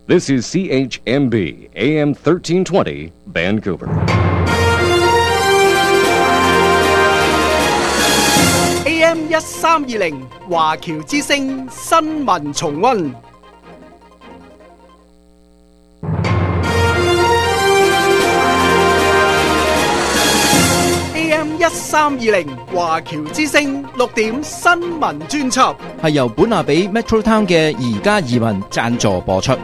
This is CHMB AM 1320 Vancouver. AM 1320華僑之聲新聞重溫。AM 1320華僑之聲6點新聞專輯， 係由本拿比 Metro Town 嘅而家移民贊助播出。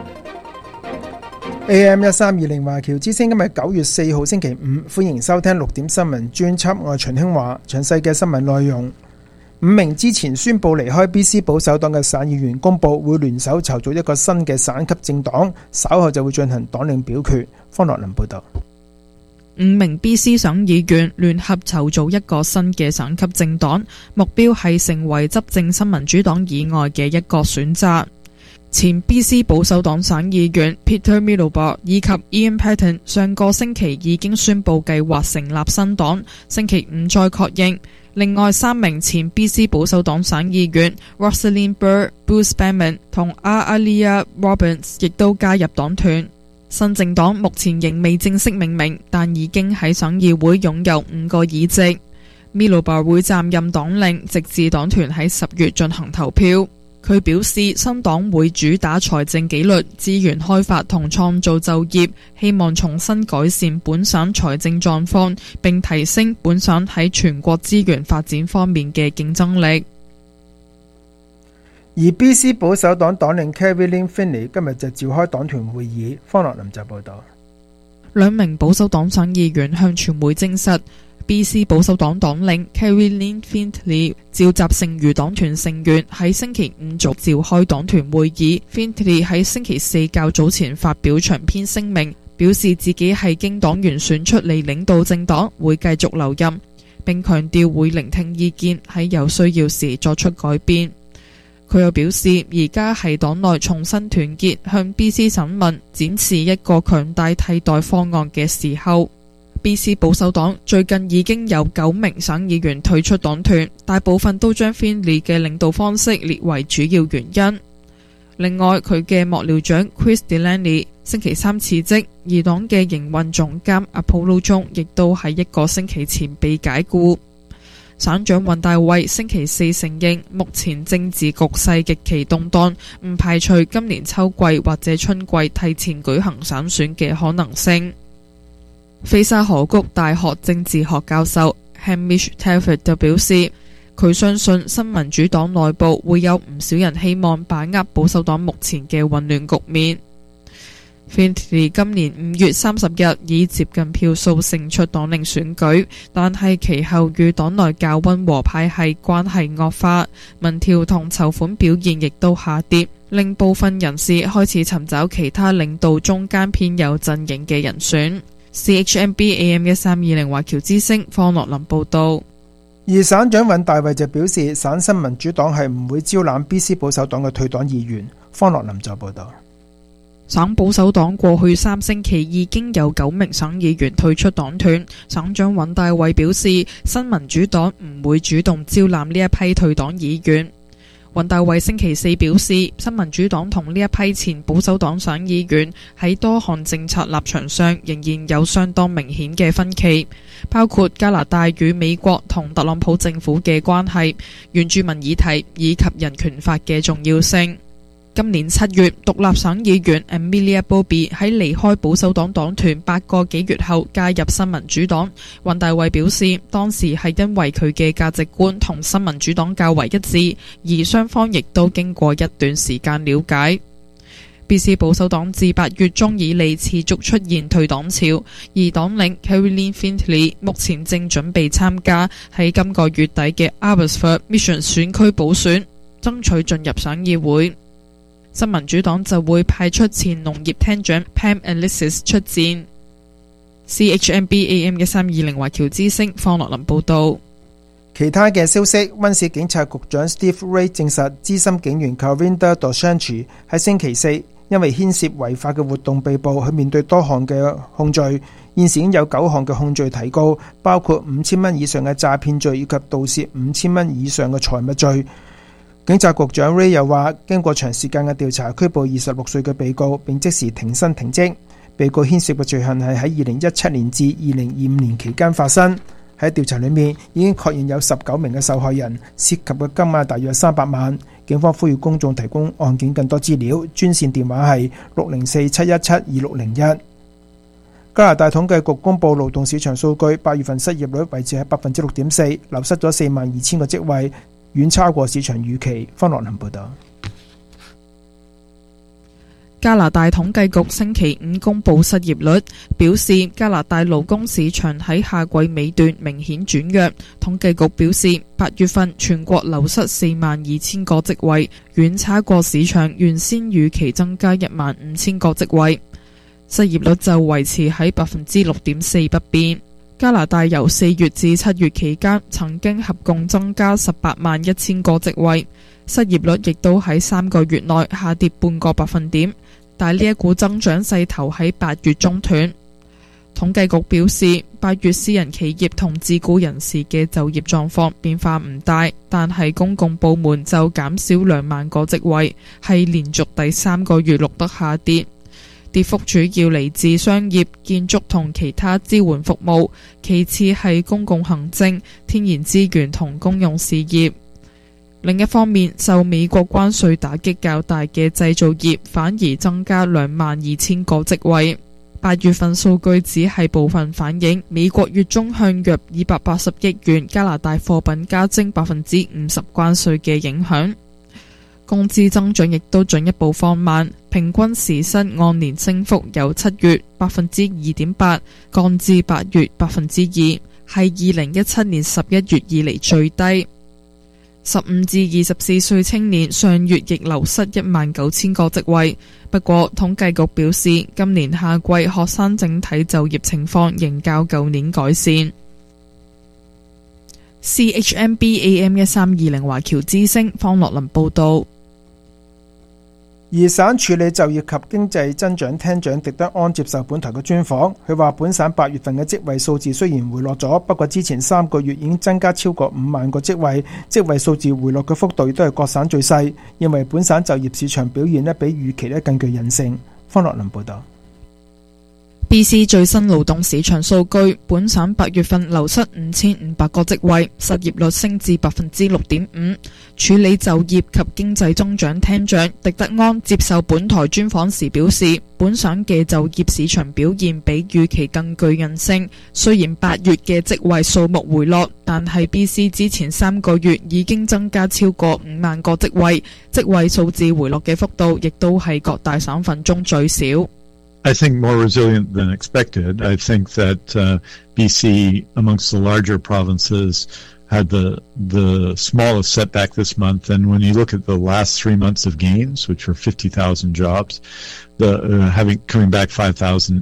AM 1320華僑之聲今日9月4號星期五，歡迎收聽6點新聞專輯，我係秦興華。詳細嘅新聞內容：5名之前宣布離開 BC 保守黨嘅省議員公佈會聯手籌組一個新嘅省級政黨，稍後就會進行黨領表決。方樂林報道。 5名 BC 省議員聯合籌組一個新嘅省級政黨，目標係成為執政新民主黨以外嘅一個選擇。前 BC 保守黨省議員 Peter Middlebar 以及 Ian Paton 上個星期已經宣布計劃成立新黨，星期五再確認。另外3名前 BC 保守黨省議員 Rosalind Burr、Bruce Banman 同 Alia Robbins 亦都加入黨團。新政黨目前仍未正式命名，但已經喺省議會擁有5個議席。Middlebar 會擔任黨領，直至黨團喺10月進行投票。佢表示，新黨會主打財政紀律、資源開發同創造就業，希望重新改善本省財政狀況，並提升本省喺全國資源發展方面嘅競爭力。 而 BC 保守黨黨領 Caroline Finley 今日就召開黨團會議。方樂林就報道 ，2名保守黨省議員向傳媒證實，BC 保守黨黨領 Caroline Finley 召集剩餘黨團成員喺星期五早召開黨團會議。Finley 喺星期四較早前發表長篇聲明，表示自己係經黨員選出嚟領導政黨，會繼續留任，並強調會聆聽意見，喺有需要時作出改變。佢又表示，而家係黨內重新團結，向 BC 省民展示一個強大替代方案嘅時候。BC 保守黨最近已經有9名省議員退出黨團，大部分都將 Finley 嘅領導方式列為主要原因。另外，佢嘅幕僚長 Chris Delaney 星期三辭職，而黨嘅營運總監 Apollo Chung 亦都喺1個星期前被解僱。省長尹大衛星期四承認，目前政治局勢極其動盪，唔排除今年秋季或者春季提前舉行省選嘅可能性。菲沙河谷大學政治學教授 Hamish Telford 就表示，佢相信新民主黨內部會有唔少人希望把握保守黨目前嘅混亂局面。Finley 今年5月30日以接近票數勝出黨領選舉，但係其後與黨內較溫和派系關係惡化，民調同籌款表現亦都下跌，令部分人士開始尋找其他領導中間偏右陣營嘅人選。CHMB AM 1320華僑之聲方樂林報道。 而省長尹大衛就表示，省新民主黨係唔會招攬 BC 保守黨嘅退黨議員。方樂林就報道。 省保守黨過去3星期已經有9名省議員退出黨團。省長尹大衛表示，新民主黨唔會主動招攬呢一批退黨議員。尹大衛星期四表示，新民主黨同呢一批前保守黨省議員喺多項政策立場上仍然有相當明顯嘅分歧，包括加拿大與美國同特朗普政府嘅關係、原住民議題以及人權法嘅重要性。今年7月，獨立省議員 Amelia Bobby 喺離開保守黨黨團8個幾月後加入新民主黨。尹大衛表示，當時係因為佢嘅價值觀同新民主黨較為一致，而雙方亦都經過一段時間了解。BC 保守黨自8月中以嚟持續出現退黨潮，而黨領 Caroline Finley 目前正準備參加喺今個月底嘅 Abbotsford Mission 選區補選，爭取進入省議會。新民主黨就會派出前農業廳長 Pam Alexis 出戰。CHMB AM 1320華僑之聲方樂林報道。 其他嘅消息，溫市警察局長 Steve Ray 證實，資深警員 Karinda Dosanjh 喺星期四因為牽涉違法嘅活動被捕，佢面對多項嘅控罪。現時已經有9項嘅控罪提告，包括5000蚊以上嘅詐騙罪以及盜竊5000蚊以上嘅財物罪。 警察局長 Ray 又話，經過長時間嘅調查，拘捕26歲嘅被告，並即時停薪停職。被告牽涉嘅罪行係喺2017年至2025年期間發生。喺調查裏面已經確認有19名嘅受害人，涉及嘅金額大約300萬。警方呼籲公眾提供案件更多資料，專線電話係604-717-2601。加拿大統計局公布勞動市場數據，8月份失業率維持喺 6.4%， 流失咗42,000個職位，遠超過市場預期。方樂林報道。 加拿大統計局星期五公布失業率，表示加拿大勞工市場喺夏季尾段明顯轉弱。統計局表示，8月份全國流失42,000個職位，遠差過市場原先預期增加15,000個職位。失業率就維持喺 6.4% 不變。加拿大由4月至7月期間曾經合共增加18,100個職位，失業率亦都喺3個月內下跌半個百分點，但呢一股增長勢頭喺8月中斷。統計局表示，8月私人企業同自僱人士嘅就業狀況變化唔大，但係公共部門就減少2萬個職位，係連續第3個月錄得下跌。跌幅主要嚟自商業、建築同其他支援服務，其次係公共行政、天然資源同公用事業。另一方面，受美國關稅打擊較大嘅製造業反而增加22,000個職位。8月份數據只係部分反映美國月中向約280億元加拿大貨品加徵 50% 關稅嘅影響。工資增長亦都進一步放慢，平均時薪按年升幅由7月 2.8% 降至8月 2%， 係2017年11月以嚟最低。15至24歲青年上月亦流失19,000個職位，不過統計局表示，今年夏季學生整體就業情況仍較舊年改善。CHMB AM1320 華僑之聲方樂林報道。 二省處理就業及經濟增長廳長狄德安接受本台嘅專訪，佢話本省8月份嘅職位數字雖然回落咗，不過之前3個月已經增加超過5萬個職位，職位數字回落嘅幅度都係各省最細，認為本省就業市場表現比預期更具韌性。方樂林報道。 BC 最新勞動市場數據，本省8月份流失5500個職位，失業率升至 6.5%。處理就業及經濟增長廳長狄德安接受本台專訪時表示，本省嘅就業市場表現比預期更具韌性。雖然8月嘅職位數目回落，但係 BC 之前3個月已經增加超過5萬個職位，職位數字回落嘅幅度亦都係各大省份中最少。 I think more resilient than expected. I think that BC, amongst the larger provinces, had the smallest setback this month. And when you look at the last 3 months of gains, which were 50,000 jobs, coming back 5,000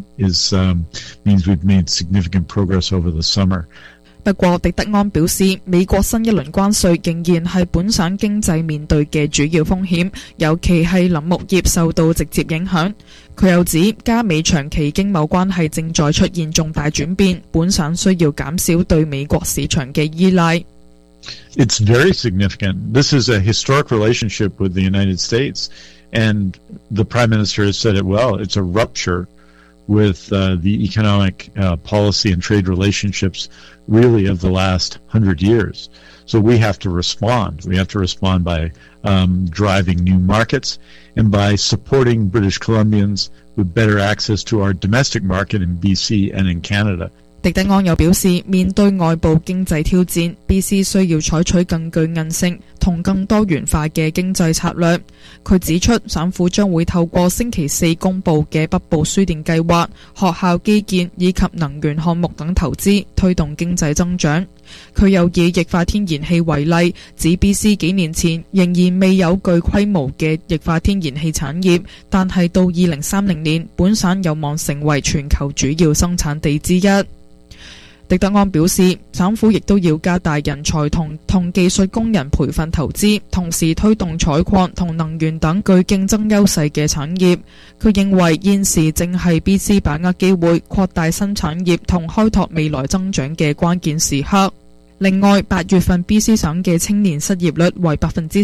means we've made significant progress over the summer. 不過，狄德安表示，美國新一輪關稅仍然係本省經濟面對嘅主要風險，尤其係林木業受到直接影響。佢又指，加美長期經貿關係正在出現重大轉變，本省需要減少對美國市場嘅依賴。 It's very significant. This is a historic relationship with the United States, and the Prime Minister has said it well. It's a rupture with the economic policy and trade relationships really of the last 100 years. So we have to respond. We have to respond by driving new markets and by supporting British Columbians with better access to our domestic market in BC and in Canada. 狄德安又表示，面對外部經濟挑戰 ，BC 需要採取更具韌性同更多元化嘅經濟策略。佢指出，省府將會透過星期4公布嘅北部輸電計劃、學校基建以及能源項目等投資，推動經濟增長。佢又以液化天然氣為例，指 BC 幾年前仍然未有具規模嘅液化天然氣產業，但係到2030年，本省有望成為全球主要生產地之一。狄德安表示，省府亦都要加大人才同技術工人培訓投資，同時推動採礦同能源等具競爭優勢嘅產業。佢認為現時正係 BC 把握機會擴大新產業同開拓未來增長嘅關鍵時刻。 另外，8月份 BC 省嘅青年失業率為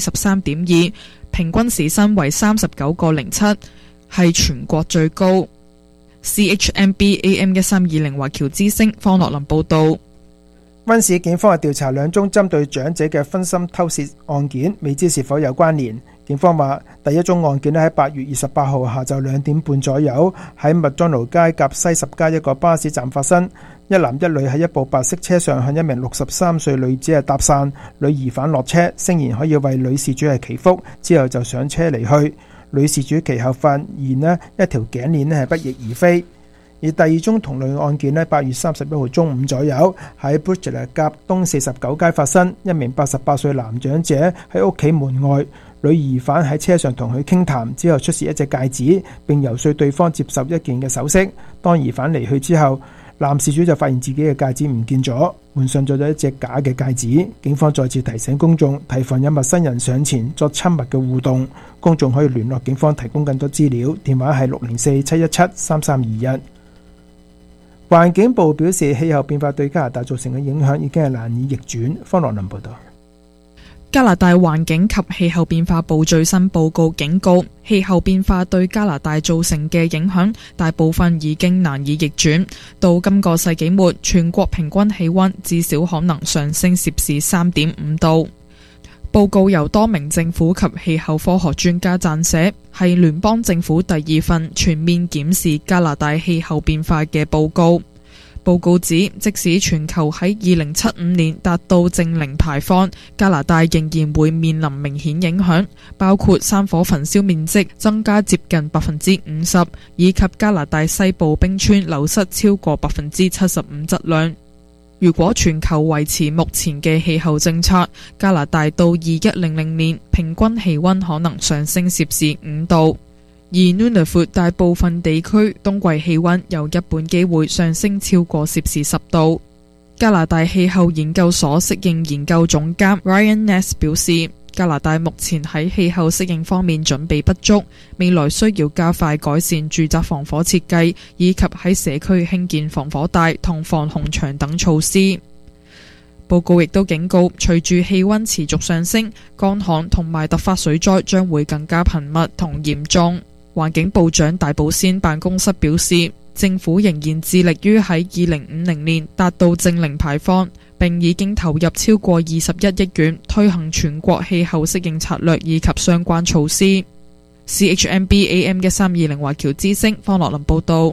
13.2%， 平均時薪為 39.07， 係全國最高。CHMB AM1320 華僑之聲方樂林報導。 溫市警方係調查2宗針對長者嘅分心偷竊案件，未知是否有關聯。警方話，第一宗案件喺8月28號下晝2點半左右，喺麥當勞街夾西十街一個巴士站發生。一男一女喺一部白色車上向一名63歲女子係搭訕，女疑犯落車，聲言可以為女事主係祈福，之後就上車離去。女事主其後發現一條頸鏈係不翼而飛。而第二宗同類案件呢，8月31號中午左右喺 Bridget 夾東49街發生，一名88歲男長者喺屋企門外，女疑犯喺車上同佢傾談，之後出示一隻戒指，並遊說對方接受一件嘅首飾。當疑犯離去之後，男事主就發現自己嘅戒指唔見咗，換上咗一隻假嘅戒指。警方再次提醒公眾提防有陌生人上前作親密嘅互動。公眾可以聯絡警方提供更多資料，電話係604-717-3321。環境部表示，氣候變化對加拿大造成嘅影響已經係難以逆轉。方樂林報道。 加拿大環境及氣候變化部最新報告警告，氣候變化對加拿大造成嘅影響大部分已經難以逆轉。到今個世紀末，全國平均氣溫至少可能上升攝氏 3.5 度。報告由多名政府及氣候科學專家撰寫，係聯邦政府第2份全面檢視加拿大氣候變化嘅報告。報告指，即使全球喺2075年達到淨零排放，加拿大仍然會面臨明顯影響，包括山火焚燒面積增加接近 50%， 以及加拿大西部冰川流失超過 75% 質量。如果全球維持目前嘅氣候政策，加拿大到2100年平均氣溫可能上升攝氏5度，而 Nunavut 大部分地區冬季氣溫有一半機會上升超過攝氏10度。加拿大氣候研究所適應研究總監 Ryan Ness 表示，加拿大目前喺氣候適應方面準備不足，未來需要加快改善住宅防火設計，以及喺社區興建防火帶同防洪牆等措施。報告亦都警告，隨住氣溫持續上升，乾旱同埋突發水災將會更加頻密同嚴重。環境部長大保先辦公室表示，政府仍然致力於喺2050年達到淨零排放，並已經投入超過21億元推行全國氣候適應策略以及相關措施。CHMB AM1320 華僑之聲方樂林報道。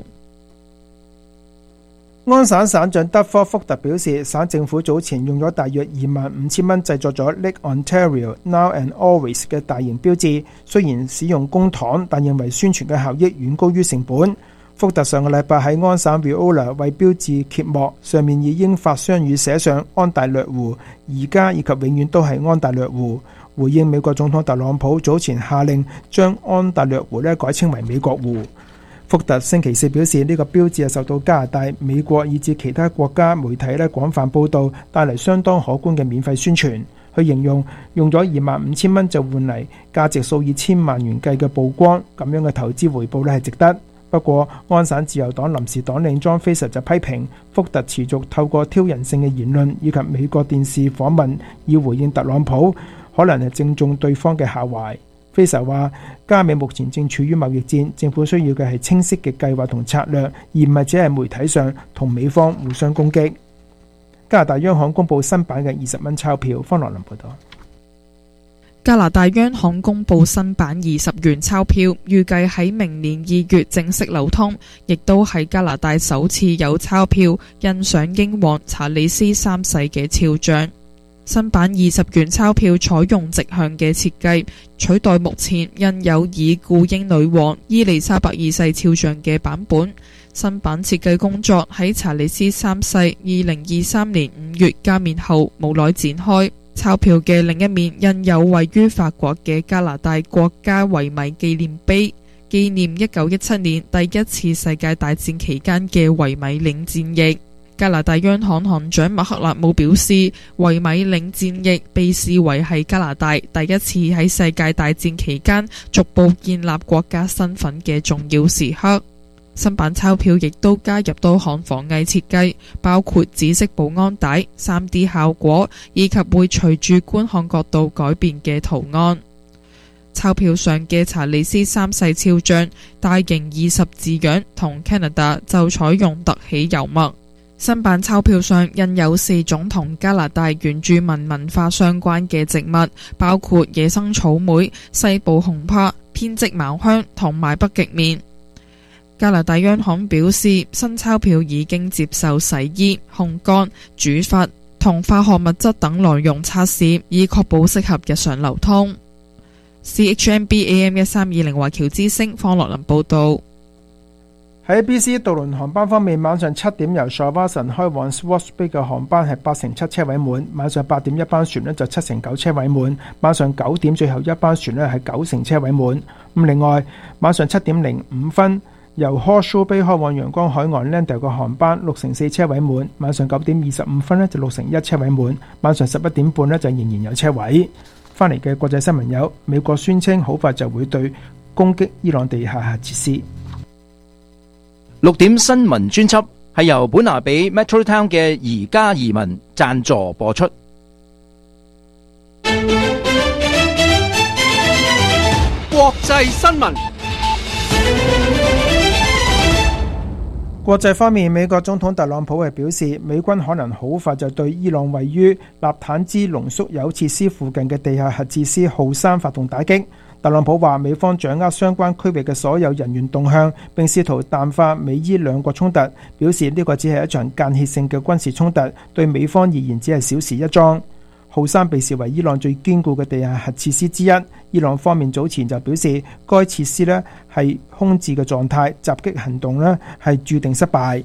安省省長德科福特表示，省政府早前用咗大約25,000蚊製作咗 Lake Ontario Now and Always 嘅大型標誌，雖然使用公帑，但認為宣傳嘅效益遠高於成本。福特上個禮拜喺安省 Viola 為標誌揭幕，上面以英法雙語寫上安大略湖，而家以及永遠都係安大略湖，回應美國總統特朗普早前下令將安大略湖改稱為美國湖。福特星期四表示，呢個標誌係受到加拿大、美國以至其他國家媒體廣泛報導，帶嚟相當可觀嘅免費宣傳。佢形容用咗25,000蚊就換嚟價值數以千萬元計嘅曝光，咁樣嘅投資回報係值得。不過，安省自由黨臨時黨領 John Fraser 就批評福特持續透過挑釁性嘅言論以及美國電視訪問以回應特朗普，可能係正中對方嘅下懷。Fraser 話，加美目前正處於貿易戰，政府需要嘅係清晰嘅計劃同策略，而唔係只係媒體上同美方互相攻擊。加拿大央行公布新版嘅20蚊鈔票。方樂林報道。 加拿大央行公布新版20元鈔票，預計喺明年2月正式流通，亦都係加拿大首次有鈔票印上英皇查理斯3世嘅肖像。新版20元鈔票採用直向嘅設計，取代目前印有以故英女王伊麗莎白2世肖像嘅版本。新版設計工作喺查理斯3世2023年5月加冕後無耐展開。鈔票嘅另一面印有位於法國嘅加拿大國家維米紀念碑，紀念1917年第一次世界大戰期間嘅維米領戰役。加拿大央行行長麥克勒姆表示，維米領戰役被視為係加拿大第一次喺世界大戰期間逐步建立國家身份嘅重要時刻。 新版鈔票亦都加入多項防偽設計，包括紫色保安帶、3D 效果以及會隨住觀看角度改變嘅圖案。鈔票上嘅查理斯三世肖像、大型20字樣同 Canada 就採用特起油墨。新版鈔票上印有4種同加拿大原住民文化相關嘅植物，包括野生草莓、西部紅柏、編織茅香同埋北極面。加拿大央行表示，新鈔票已經接受洗衣、烘乾、煮發同化學物質等內容測試，以確保適合日常流通。CHMB AM1320華僑之聲方樂林報道。 喺 BC 渡輪航班方面，晚上7點由 Shawinigan 開往 Swartz Bay 嘅航班係87%車位滿，晚上8點一班船就7%9車位滿，晚上9點最後一班船係9%車位滿。另外晚上7點05分由 Horseshoe Bay 開往陽光海岸 Landale 嘅航班6%4車位滿，晚上9點25分就6%1車位滿，晚上11點半就仍然有車位。翻嚟嘅國際新聞有：美國宣稱好快就會對攻擊伊朗地下核設施。 6點新聞專輯係由本拿比 Metro Town 嘅宜家移民贊助播出。 國際新聞。 國際方面，美國總統特朗普係表示，美軍可能好快就對伊朗位於納坦茲濃縮鈾設施附近嘅地下核設施浩山發動打擊。特朗普話，美方掌握相關區域嘅所有人員動向，並試圖淡化美伊兩國衝突，表示呢個只係一場間歇性嘅軍事衝突，對美方而言只係小事一樁。浩山被視為伊朗最堅固嘅地下核設施之一，伊朗方面早前就表示，該設施係空置嘅狀態，襲擊行動係注定失敗。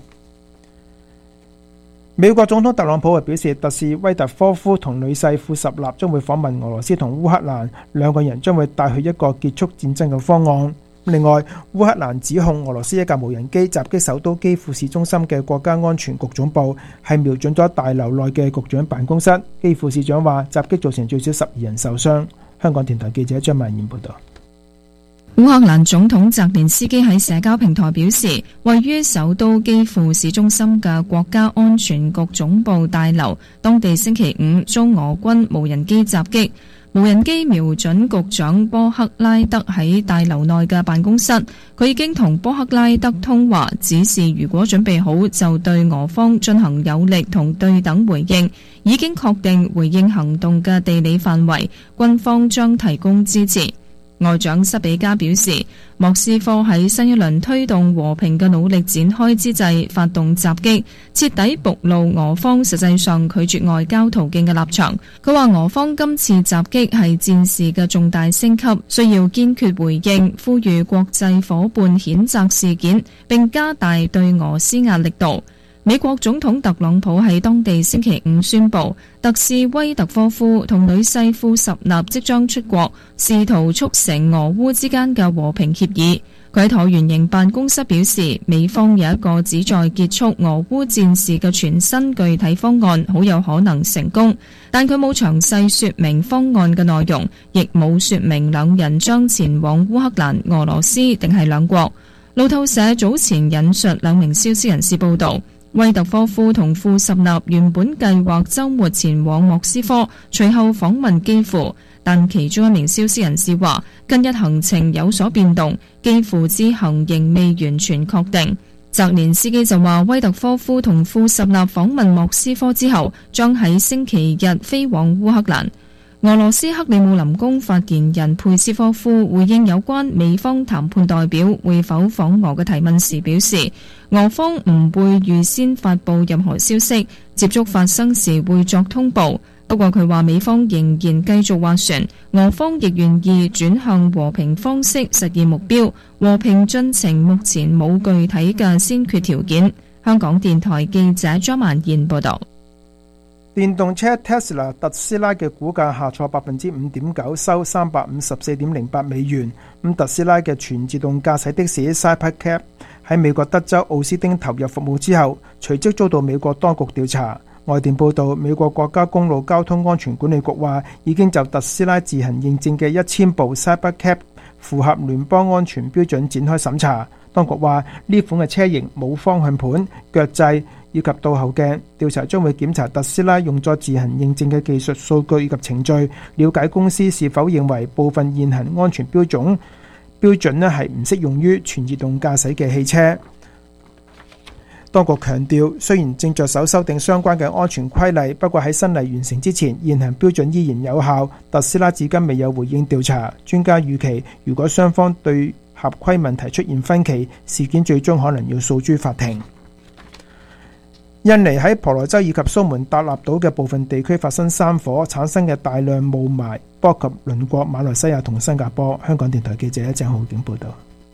美國總統特朗普係表示，特使威特科夫同女婿庫什納將會訪問俄羅斯同烏克蘭，兩個人將會帶去一個結束戰爭嘅方案。另外，烏克蘭指控俄羅斯一架無人機襲擊首都基輔市中心嘅國家安全局總部，係瞄準咗大樓內嘅局長辦公室。基輔市長話，襲擊造成最少12人受傷。香港電台記者張曼燕報道。 烏克蘭總統澤連斯基喺社交平台表示，位於首都基輔市中心嘅國家安全局總部大樓，當地星期五遭俄軍無人機襲擊，無人機瞄準局長波克拉德喺大樓內嘅辦公室，佢已經同波克拉德通話，指示如果準備好就對俄方進行有力同對等回應，已經確定回應行動嘅地理範圍，軍方將提供支持。外長塞比加表示，莫斯科喺新一輪推動和平嘅努力展開之際發動襲擊，徹底暴露俄方實際上拒絕外交途徑嘅立場。佢話俄方今次襲擊係戰事嘅重大升級，需要堅決回應，呼籲國際夥伴譴責事件，並加大對俄施壓力度。美國總統特朗普喺當地星期五宣布，特使威特科夫同女婿庫什納即將出國，試圖促成俄烏之間嘅和平協議。佢喺橢圓形辦公室表示，美方有一個旨在結束俄烏戰事嘅全新具體方案，好有可能成功，但佢冇詳細說明方案嘅內容，亦冇說明兩人將前往烏克蘭、俄羅斯定係兩國。路透社早前引述兩名消息人士報道，威特科夫同庫什納原本計劃週末前往莫斯科，隨後訪問基輔，但其中一名消息人士話，近日行程有所變動，基輔之行仍未完全確定。澤連斯基就話，威特科夫同庫什納訪問莫斯科之後，將喺星期日飛往烏克蘭。俄羅斯克里姆林宮發言人佩斯科夫回應有關美方談判代表會否訪俄嘅提問時表示，俄方唔會預先發布任何消息，接觸發生時會作通報。不過佢話美方仍然繼續斡旋，俄方亦願意轉向和平方式實現目標，和平進程目前冇具體嘅先決條件。香港電台記者張曼燕報道。 電動車 Tesla 特斯拉嘅股價下挫 5.9%， 收354.08美元。特斯拉嘅全自動駕駛的士 Cybercab 喺美國德州奧斯汀投入服務之後，隨即遭到美國當局調查。外電報道，美國國家公路交通安全管理局話，已經就特斯拉自行認證嘅1000部 Cybercab 符合聯邦安全標準展開審查。 當局話呢款嘅車型冇方向盤、腳掣以及倒後鏡。調查將會檢查特斯拉用作自行認證嘅技術數據以及程序，了解公司是否認為部分現行安全標準係唔適用於全自動駕駛嘅汽車。當局強調，雖然正着手修訂相關嘅安全規例，不過喺新例完成之前，現行標準依然有效。特斯拉至今未有回應調查。專家預期，如果雙方對合規問題出現分歧，事件最終可能要訴諸法庭。印尼喺婆羅洲以及蘇門答臘島嘅部分地區發生山火，產生嘅大量霧霾波及鄰國馬來西亞同新加坡。香港電台記者鄭浩景報道。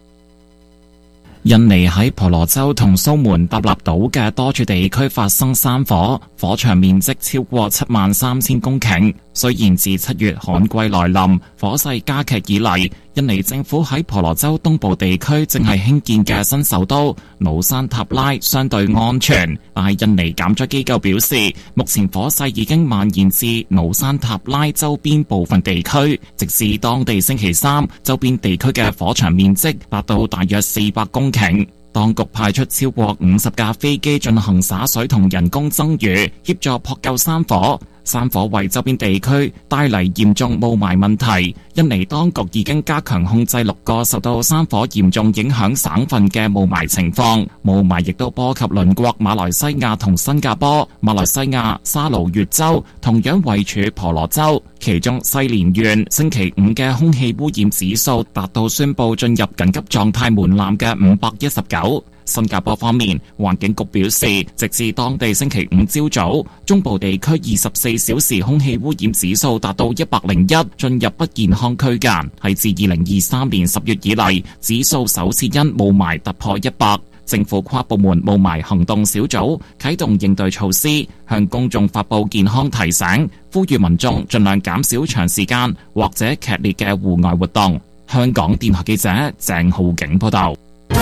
印尼喺婆羅洲同蘇門答臘島嘅多處地區發生山火，火場面積超過73000公頃。雖然自7月旱季來臨，火勢加劇以嚟，印尼政府喺婆羅洲東部地區正係興建嘅新首都努山塔拉相對安全，但係印尼減災機構表示，目前火勢已經蔓延至努山塔拉周邊部分地區，直至當地星期三，周邊地區嘅火場面積達到大約400公頃。當局派出超過50架飛機進行灑水同人工增雨，協助撲救山火。山火為周邊地區帶嚟嚴重霧霾問題，印尼當局已經加強控制6個受到山火嚴重影響省份嘅霧霾情況。霧霾亦都波及鄰國馬來西亞同新加坡。馬來西亞沙勞越州同樣位處婆羅洲，其中西連縣星期五嘅空氣污染指數達到宣布進入緊急狀態門檻嘅519。新加坡方面，環境局表示，直至當地星期五朝早，中部地區24小時空氣污染指數達到101，進入不健康區間，係自2023年10月以嚟，指數首次因霧霾突破100。政府跨部門霧霾行動小組啟動應對措施，向公眾發布健康提醒，呼籲民眾盡量減少長時間或者劇烈嘅戶外活動。香港電台記者鄭浩景報道。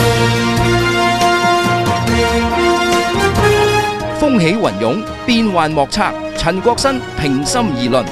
風起雲湧，變幻莫測。陳國新平心而論。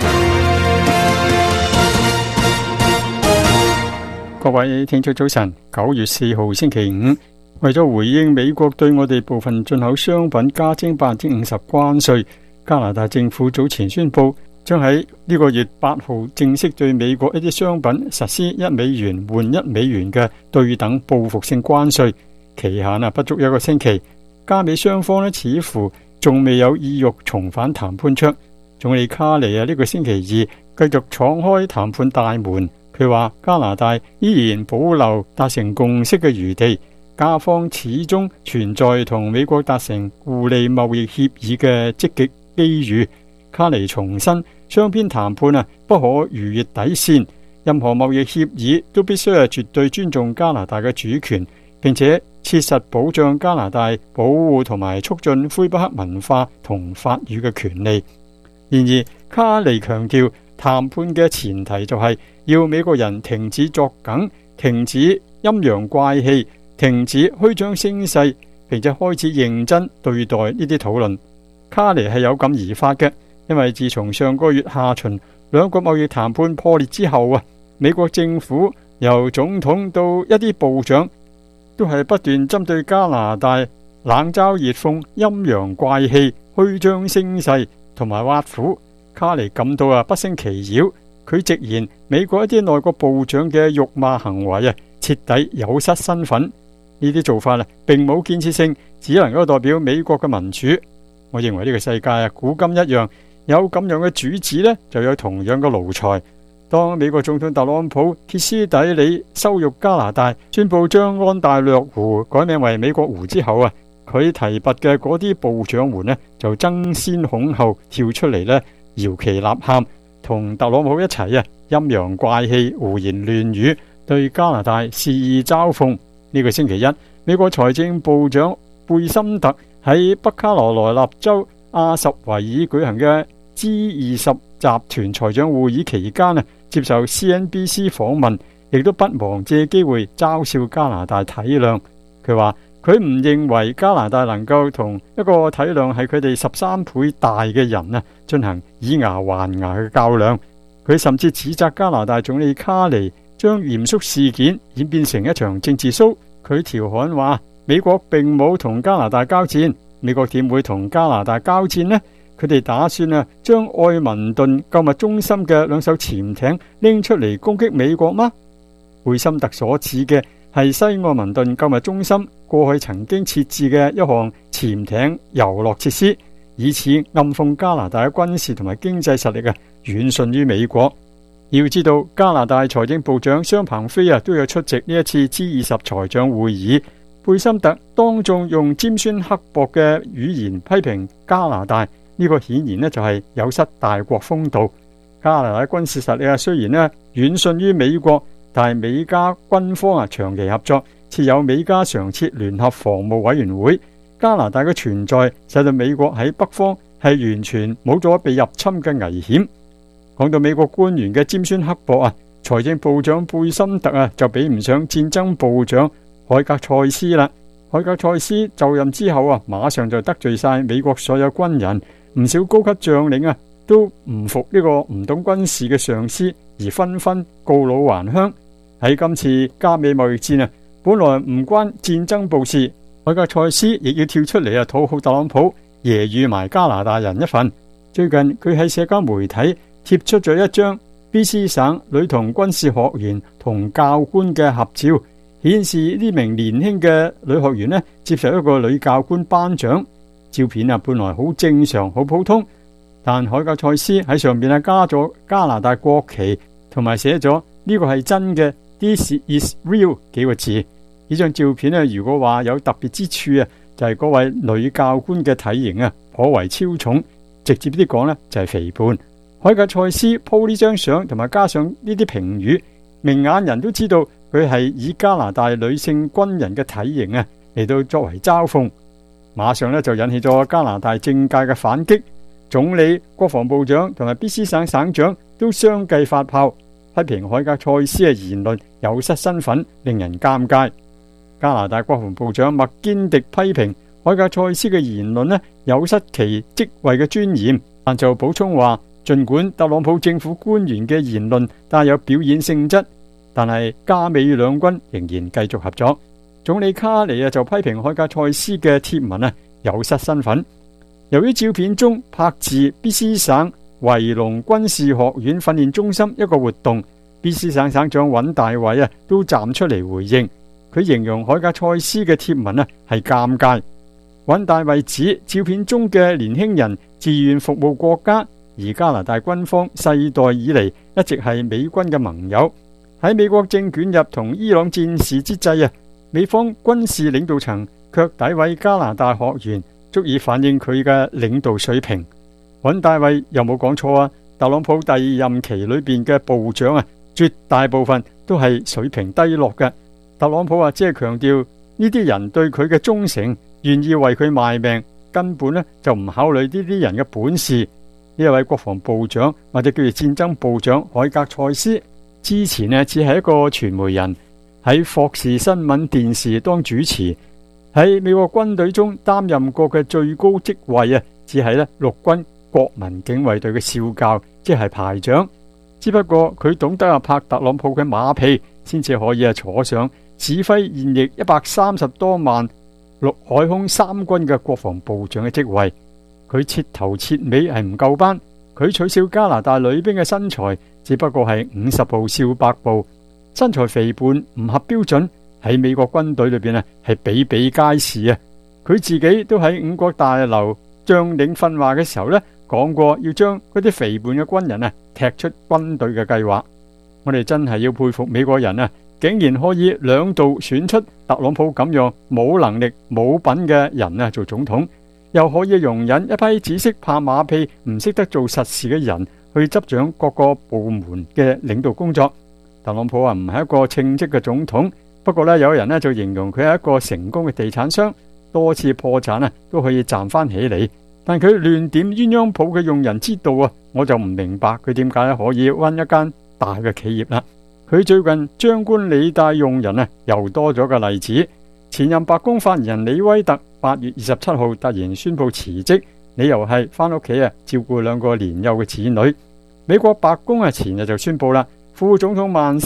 各位聽眾早晨，9月4號星期五，為咗回應美國對我哋部分進口商品加徵50%關稅，加拿大政府早前宣布，將喺呢個月8號正式對美國一啲商品實施1美元換1美元嘅對等報復性關稅，期限不足1個星期。加美雙方似乎仲未有意欲重返談判桌。總理卡尼呢個星期二繼續闖開談判大門，佢話加拿大依然保留達成共識嘅餘地，加方始終存在同美國達成互利貿易協議嘅積極機遇。卡尼重申，雙邊談判不可逾越底線，任何貿易協議都必須絕對尊重加拿大嘅主權，並且切實保障加拿大保護同埋促進魁北克文化同法語嘅權利。然而，卡尼強調，談判嘅前提就係要美國人停止作梗，停止陰陽怪氣，停止虛張聲勢，並且開始認真對待呢啲討論。卡尼係有感而發嘅，因為自從上個月下旬兩國貿易談判破裂之後美國政府由總統到一啲部長都係不斷針對加拿大冷嘲熱諷、陰陽怪氣、虛張聲勢同埋挖苦。卡尼感到不勝其擾，佢直言美國一啲內閣部長嘅辱罵行為徹底有失身份。呢啲做法並冇建設性，只能夠代表美國嘅民主。我認為呢個世界古今一樣，有咁樣嘅主子就有同樣嘅奴才。當美國總統特朗普歇斯底里羞辱加拿大，宣布將安大略湖改名為美國湖之後佢提拔嘅嗰啲部長們就爭先恐後跳出嚟搖旗吶喊，同特朗普一齊陰陽怪氣、胡言亂語，對加拿大肆意嘲諷。呢個星期一，美國財政部長貝森特喺北卡羅來納州阿什維爾舉行嘅 G20 集團財長會議期間接受 CNBC 訪問，亦都不忘借機會嘲笑加拿大體諒。佢話佢唔認為加拿大能夠同一個體諒係佢哋13倍大嘅人進行以牙還牙嘅較量。佢甚至指責加拿大總理卡尼將嚴肅事件演變成一場政治 show。 佢調侃話美國並冇同加拿大交戰，美國點會同加拿大交戰呢？佢哋打算將愛民頓購物中心嘅2艘潛艇拎出嚟攻擊美國嗎？貝森特所指嘅係西愛民頓購物中心過去曾經設置嘅一項潛艇遊樂設施，以此暗諷加拿大嘅軍事同埋經濟實力遠遜於美國。要知道加拿大財政部長商鵬飛都有出席呢一次 G20 財長會議，貝森特當眾用尖酸刻薄嘅語言批評加拿大，呢個顯然就係有失大國風度。加拿大軍事實力雖然遠遜於美國，但係美加軍方長期合作，設有美加常設聯合防務委員會。加拿大嘅存在使到美國喺北方係完全冇咗被入侵嘅危險。講到美國官員嘅尖酸刻薄財政部長貝森特就比唔上戰爭部長海格塞斯啦。海格塞斯就任之後馬上就得罪晒美國所有軍人，唔少高級將領都唔服呢個唔懂軍事嘅上司，而紛紛告老還鄉。喺今次加美貿易戰本來唔關戰爭部事，海格塞斯亦要跳出嚟討好特朗普，揶揄埋加拿大人一份。最近佢喺社交媒體貼出咗一張 BC 省女童軍事學員同教官嘅合照，顯示呢名年輕嘅女學員接受一個女教官頒獎。照片本來好正常好普通，但海格塞斯喺上面加咗加拿大國旗，同埋寫咗呢個係真嘅 This is real 幾個字。呢張照片如果話有特別之處就係嗰位女教官嘅體型頗為超重，直接啲講就係肥胖。海格塞斯 po 呢張相同埋加上呢啲評語，明眼人都知道佢係以加拿大女性軍人嘅體型嚟到作為嘲諷，馬上就引起咗加拿大政界嘅反擊。總理、國防部長同埋 BC 省省長都相繼發炮，批評海格塞斯嘅言論有失身份，令人尷尬。加拿大國防部長麥堅迪批評海格塞斯嘅言論有失其職位嘅尊嚴，但就補充話，儘管特朗普政府官員嘅言論帶有表演性質，但係加美兩軍仍然繼續合作。總理卡尼就批評海格塞斯嘅貼文有失身份。由於照片中拍自 BC 省維隆軍事學院訓練中心一個活動， BC 省省長尹大偉都站出嚟回應，佢形容海格塞斯嘅貼文係尷尬。尹大偉指照片中嘅年輕人自願服務國家，而加拿大軍方世代以嚟一直係美軍嘅盟友。喺美國正捲入同伊朗戰事之際美方軍事領導層卻詆毀加拿大學員，足以反映佢嘅領導水平。尹大偉又冇講錯特朗普第二任期裏邊嘅部長絕大部分都係水平低落嘅。特朗普只係強調呢啲人對佢嘅忠誠，願意為佢賣命，根本就唔考慮呢啲人嘅本事。呢一位國防部長或者叫做戰爭部長海格塞斯，之前只係一個傳媒人，喺霍士新聞電視當主持，喺美國軍隊中擔任過嘅最高職位只係陸軍國民警衛隊嘅少校，即係排長。只不過佢懂得拍特朗普嘅馬屁，先至可以坐上指揮現役130多萬陸海空三軍嘅國防部長嘅職位。佢徹頭徹尾係唔夠班，佢取笑加拿大女兵嘅身材只不過係50步笑百步，身材肥胖唔合標準，喺美國軍隊裏邊係比比皆是佢自己都喺五角大樓將領訓話嘅時候講過要將嗰啲肥胖嘅軍人踢出軍隊嘅計劃。我哋真係要佩服美國人竟然可以2度選出特朗普咁樣冇能力冇品嘅人做總統，又可以容忍一批只識拍馬屁唔識得做實事嘅人去執掌各個部門嘅領導工作。特朗普唔係一個稱職嘅總統，不過有人就形容佢係一個成功嘅地產商，多次破產都可以站翻起嚟。但佢亂點鴛鴦譜嘅用人之道我就唔明白佢點解可以搵一間大嘅企業啦。佢最近張冠李戴用人又多咗個例子。前任白宮發言人李威特8月27號突然宣布辭職，理由係翻屋企照顧2個年幼嘅子女。美國白宮前日就宣布啦，副總統曼斯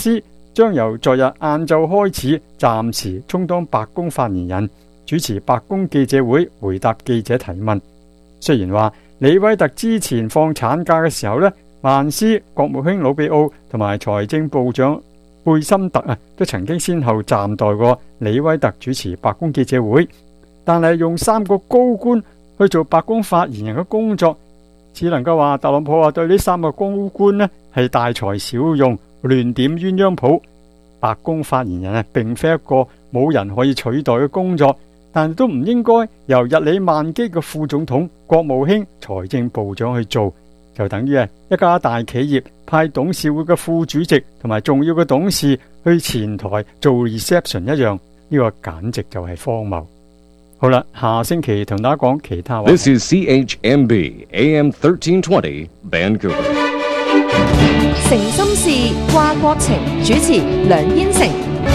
將由昨日晏晝開始暫時充當白宮發言人，主持白宮記者會，回答記者提問。雖然話李威特之前放產假嘅時候呢，曼斯、國務卿魯比奧同埋財政部長貝森特都曾經先後暫代過李威特主持白宮記者會，但係用3個高官去做白宮發言人嘅工作，只能夠話特朗普對呢3個高官呢係大材小用，亂點鴛鴦譜。白宮發言人並非一個冇人可以取代嘅工作，但都唔應該由日理萬機嘅副總統、國務卿、財政部長去做，就等於一家大企業派董事會嘅副主席同埋重要嘅董事去前台做 reception 一樣，呢個簡直就係荒謬。好啦，下星期同大家講其他話題。 This is CHMB AM 1320 Vancouver. 誠心事，掛國情，主持梁燕成。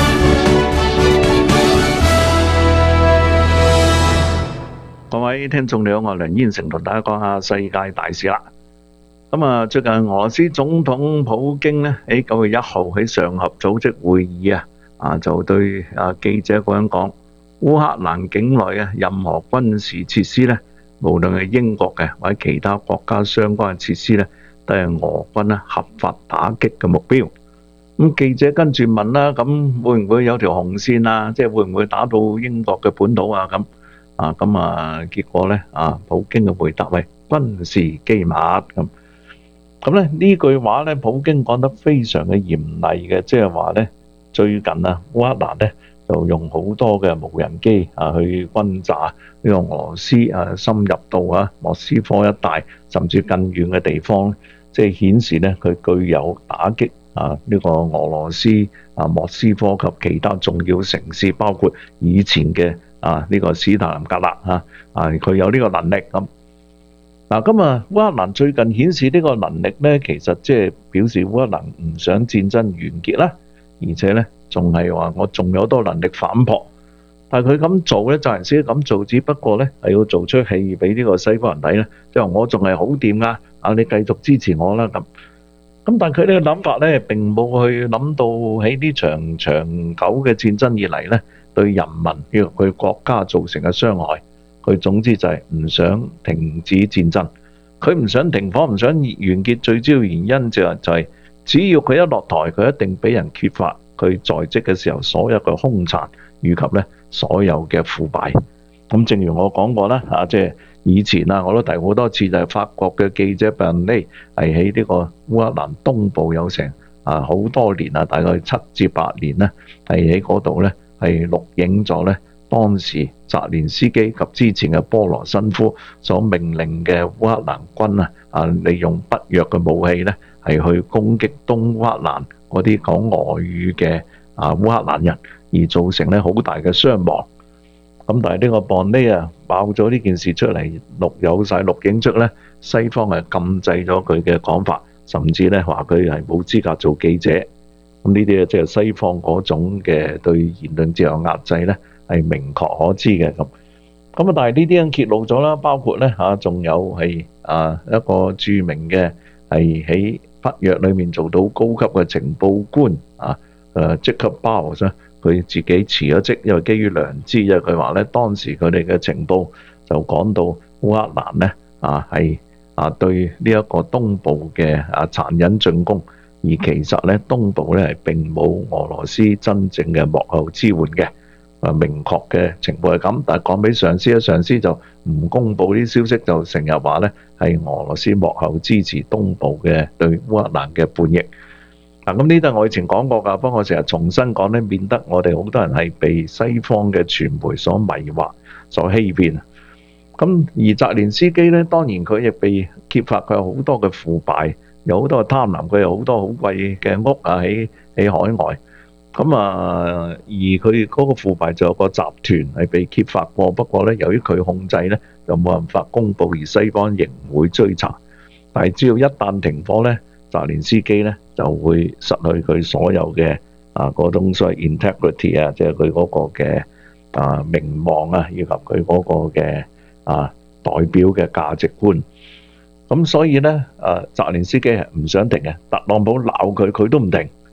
各位聽眾你好，我係梁燕成，同大家講下世界大事啦。最近俄羅斯總統普京呢喺9月1號喺上合組織會議就對記者咁樣講，烏克蘭境內任何軍事設施呢，無論係英國嘅或者其他國家相關嘅設施呢，都係俄軍合法打擊嘅目標。咁記者跟住問啦，咁會唔會有條紅線啊？即係會唔會打到英國嘅本土啊？結果呢，普京嘅回答係軍事機密咁。咁咧呢句話咧，普京講得非常嘅嚴厲嘅，即係話咧最近烏克蘭咧就用好多嘅無人機去轟炸呢個俄羅斯深入到莫斯科一帶，甚至更遠嘅地方，即係顯示咧佢具有打擊呢個俄羅斯莫斯科及其他重要城市，包括以前嘅呢個史太林格勒佢有呢個能力咁。咁烏克蘭最近顯示呢個能力呢，其實即係表示烏克蘭唔想戰爭完結啦，而且呢仲係話我仲有多能力反撲。但係佢咁做呢，澤連斯基咁做，只不過呢係要做出戲俾呢個西方人睇呢，即係我仲係好掂噶，你繼續支持我啦咁。咁但係佢呢個諗法呢，並冇去諗到喺呢場長久嘅戰爭以嚟呢，對人民佢國家造成嘅傷害。佢總之就係唔想停止戰爭，佢唔想停火，唔想完結。最主要原因就係只要佢一落台，佢一定俾人揭發佢在職嘅時候所有嘅兇殘，以及咧所有嘅腐敗。咁正如我講過啦，即係以前我都提好多次，就係法國嘅記者伯尼係喺呢個烏克蘭東部有成好多年大概7至8年咧，係喺嗰度咧係錄影咗咧。當時澤連斯基及之前嘅波羅申夫所命令嘅烏克蘭軍利用北約嘅武器咧，係去攻擊東烏克蘭嗰啲講俄語嘅烏克蘭人，而造成咧好大嘅傷亡。咁但係呢個邦呢爆咗呢件事出嚟，有晒錄影出咧，西方係禁制咗佢嘅講法，甚至咧話佢係冇資格做記者。咁呢啲即係西方嗰種嘅對言論自由壓制咧，係明確可知嘅咁。但係呢啲人揭露咗啦，包括咧仲有係一個著名嘅係喺北約裏面做到高級嘅情報官Jacob Bowles，佢自己辭咗職，因為基於良知，因為佢話咧當時佢哋嘅情報就講到烏克蘭咧係對呢一個東部嘅殘忍進攻，而其實咧東部咧係並冇俄羅斯真正嘅幕後支援嘅。明確嘅情報係咁，但係講俾上司，上司就唔公佈啲消息，就成日話咧係俄羅斯幕後支持東部嘅對烏克蘭嘅叛逆。咁呢度我以前講過㗎，不過我成日重新講咧，免得我哋好多人係被西方嘅傳媒所迷惑、所欺騙。咁而澤連斯基咧，當然佢亦被揭發佢有好多嘅腐敗，有好多嘅貪婪，佢有好多好貴嘅屋喺海外。而佢嗰個腐敗就有個集團係被揭發過，不過咧由於佢控制咧，就冇辦法公佈，而西方仍會追查。但係只要一旦停火咧，澤連斯基咧就會失去佢所有嘅嗰種所謂 integrity 即係佢嗰個嘅名望以及佢嗰個嘅代表嘅價值觀。咁所以咧澤連斯基係唔想停嘅，特朗普鬧佢，佢都唔停。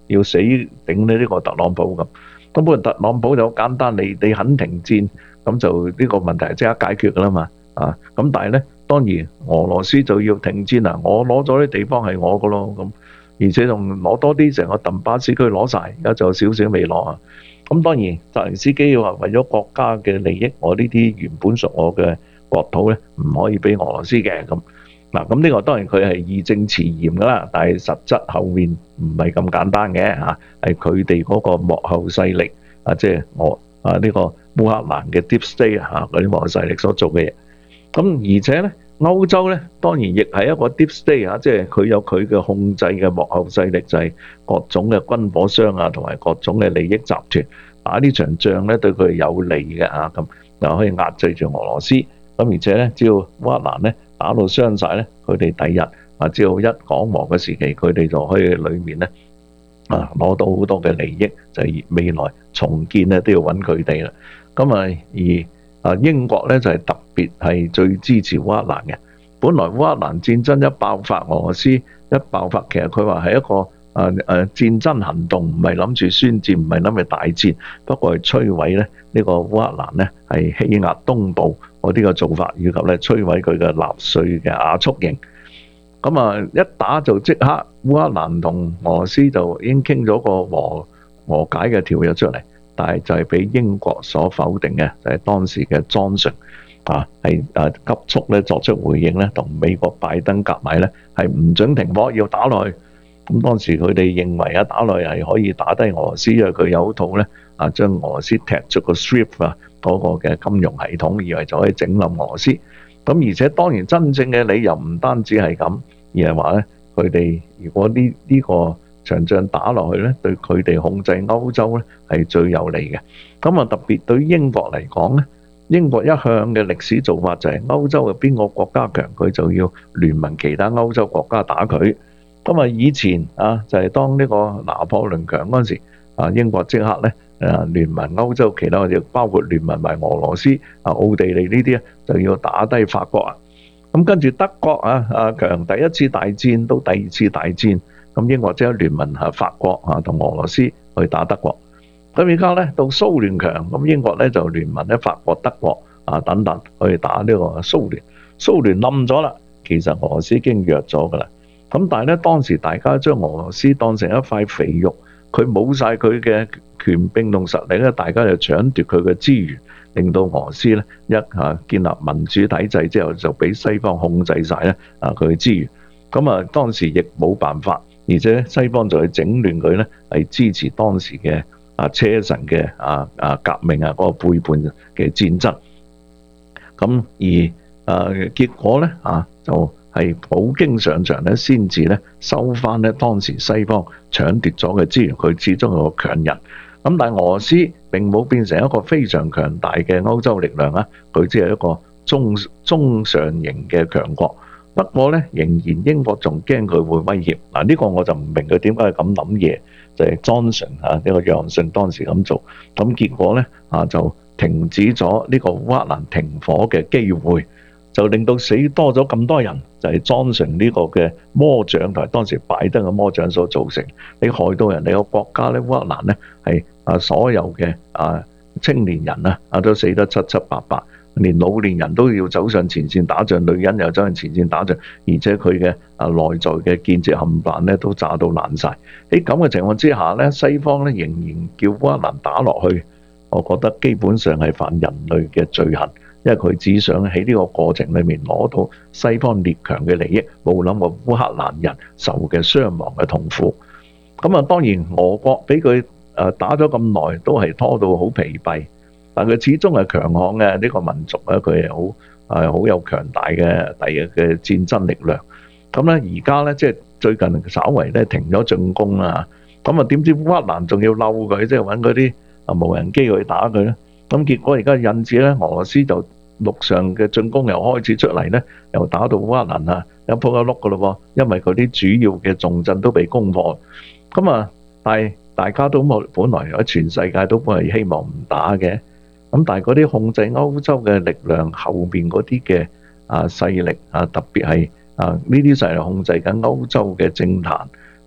要死頂呢個特朗普咁。咁不過特朗普就好簡單，你肯停戰，咁就呢個問題係即刻解決噶啦嘛。咁但係咧，當然俄羅斯就要停戰啦，我攞咗啲地方係我噶咯，咁而且仲攞多啲，成個頓巴斯區攞晒，而家就有少少未攞啊。咁當然澤連斯基話為咗國家嘅利益，我呢啲原本屬我嘅國土咧，唔可以俾俄羅斯嘅咁。嗱，咁呢個當然佢係義正辭嚴噶啦，但係實質後面唔係咁簡單嘅嚇，係佢哋嗰個幕後勢力即係呢個烏克蘭嘅 Deep State 嗰啲幕後勢力所做嘅嘢。咁而且咧，歐洲咧當然亦係一個 Deep State 即係佢有佢嘅控制嘅幕後勢力，就係各種嘅軍火商同埋各種嘅利益集團打呢場仗咧，對佢係有利嘅咁就可以壓制住俄羅斯。咁而且咧，只要烏克蘭咧打到傷晒咧，佢哋第日只要一講和嘅時期，佢哋就可以裏面咧攞到好多嘅利益，就係未來重建咧都要揾佢哋啦。咁而英國咧就係特別係最支持烏克蘭嘅。本來烏克蘭戰爭一爆發，俄羅斯一爆發，其實佢話係一個戰爭行動，唔係諗住宣戰，唔係諗住大戰，不過係摧毀咧呢個烏克蘭咧係欺壓東部嗰啲嘅做法，以及咧摧毀佢嘅納粹嘅亞速營。咁一打就即刻烏克蘭同俄羅斯就已經傾咗個和解嘅條約出嚟，但係就係俾英國所否定嘅，就係當時嘅Johnson係急速咧作出回應咧，同美國拜登夾埋咧係唔准停火，要打落去。咁當時佢哋認為打落去係可以打低俄羅斯，因為佢有套咧將俄羅斯踢出個 SWIFT 嗰個嘅金融系統，以為就可以整冧俄羅斯。咁而且當然真正嘅理由唔單止係咁，而係話咧佢哋如果呢個場仗打落去咧，對佢哋控制歐洲咧係最有利嘅。咁特別對於英國嚟講咧，英國一向嘅歷史做法就係歐洲嘅邊個國家強，佢就要聯盟其他歐洲國家打佢。咁以前就係當呢個拿破崙強嗰陣時，英國即刻咧聯盟歐洲其他嘅，包括聯盟埋俄羅斯、奧地利呢啲就要打低法國啊。咁跟住德國強第一次大戰到第二次大戰，咁英國即刻聯盟法國同俄羅斯去打德國。咁而家咧到蘇聯強，咁英國咧就聯盟咧法國、德國等等去打呢個蘇聯。蘇聯冧咗啦，其實俄羅斯已經弱咗噶啦。咁但係咧當時大家將俄羅斯當成一塊肥肉，佢冇晒佢嘅權柄同實力咧，大家就搶奪佢嘅資源，令到俄羅斯咧建立民主體制之後，就俾西方控制晒咧佢嘅資源。咁當時亦冇辦法，而且西方就去整亂佢咧，係支持當時嘅車臣嘅革命嗰個背叛嘅戰爭。咁而結果咧就係普京上場咧，先至咧收翻咧當時西方搶奪咗嘅資源，佢始終係個強人。咁但係俄羅斯並冇變成一個非常強大嘅歐洲力量啊，佢只係一個中上型嘅強國。不過咧，仍然英國仲驚佢會威脅。呢個我就唔明佢點解係咁諗嘢，就係Johnson呢個約翰遜當時咁做。咁結果咧就停止咗呢個烏克蘭停火嘅機會，就令到死多咗咁多人，就係Johnson呢個嘅魔掌同埋當時拜登嘅魔掌所造成。你害到人哋個國家咧，烏克蘭咧係所有嘅青年人都死得七七八八，連老年人都要走上前線打仗，女人又走上前線打仗，而且佢嘅內在嘅建設冚唪唥咧都炸到爛晒。喺咁嘅情況之下咧，西方咧仍然叫烏克蘭打落去，我覺得基本上係犯人類嘅罪行。因為佢只想喺呢個過程裏面攞到西方列強嘅利益，冇諗過烏克蘭人受嘅傷亡嘅痛苦。咁當然俄國俾佢打咗咁耐，都係拖到好疲憊，但佢始終係強悍嘅呢個民族咧，佢係好有強大嘅嘅戰爭力量。咁咧而家咧即係最近稍為咧停咗進攻啦，咁點知烏克蘭仲要嬲佢，即係揾嗰啲無人機去打佢咧。咁結果而家引致咧，俄羅斯就陸上嘅進攻又開始出嚟咧，又打到烏克蘭一鋪一碌噶咯喎，因為嗰啲主要嘅重鎮都被攻破。咁但係大家都本來喺全世界都本係希望唔打嘅，咁但係嗰啲控制歐洲嘅力量後邊嗰啲嘅勢力特別係呢啲勢力控制緊歐洲嘅政壇